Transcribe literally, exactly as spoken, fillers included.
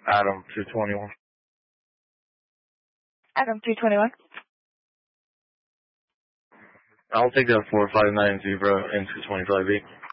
Adam, two twenty-one. Adam, two twenty-one. I'll take that four five nine zero and two twenty-five B.